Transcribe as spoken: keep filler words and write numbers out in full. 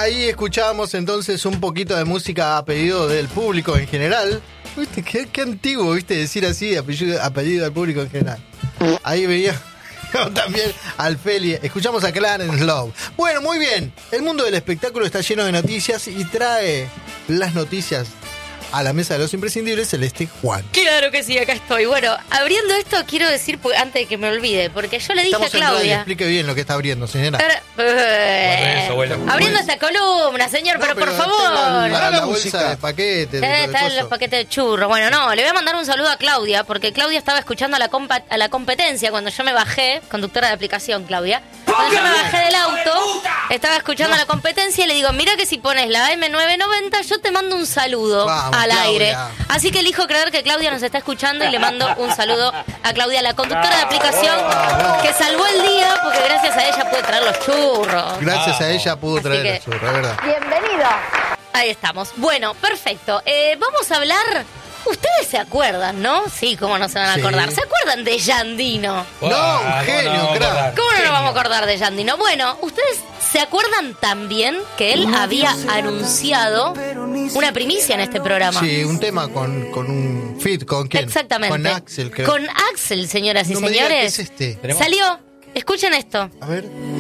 ahí escuchábamos entonces un poquito de música a pedido del público en general. ¿Viste? Qué, qué antiguo, ¿viste? Decir así, apellido, a pedido del público en general. Ahí veía también al Feli. Escuchamos a Clarence Love. Bueno, muy bien. El mundo del espectáculo está lleno de noticias y trae las noticias a la mesa de los imprescindibles, Celeste Juan. Claro que sí, acá estoy. Bueno, abriendo esto quiero decir, antes de que me olvide, porque yo le dije Estamos a Claudia... Explique bien lo que está abriendo, señora. Ahora, eh, eso, bueno. abriendo esta columna, señor, No, pero, por está favor. La, la, la, la música. bolsa de paquetes. de- Eh, de están coso. los paquetes de churros. Bueno, no, le voy a mandar un saludo a Claudia, porque Claudia estaba escuchando a la, compa- a la competencia cuando yo me bajé, conductora de aplicación, Claudia. Cuando yo me bajé del auto, estaba escuchando a la competencia y le digo, mira que si pones la eme novecientos noventa, yo te mando un saludo Vamos, al Claudia. aire. Así que elijo creer que Claudia nos está escuchando y le mando un saludo a Claudia, la conductora de aplicación, que salvó el día porque gracias a ella pude traer los churros. Gracias a ella pudo Así traer que- el churro, es verdad. Bienvenido. Ahí estamos. Bueno, perfecto. Eh, vamos a hablar... Ustedes se acuerdan, ¿no? Sí, cómo no se van a Sí. acordar. ¿Se acuerdan de Yandino? No, un genio, crack. ¿Cómo no nos vamos a acordar de Yandino? Bueno, ¿ustedes se acuerdan también que él había anunciado una primicia en este programa? Sí, un tema con, con un feat, ¿con quién? Exactamente. Con Axel, creo. Con Axel, señoras y No me digan señores. que es este. ¿Tenemos? Salió. Escuchen esto. A ver.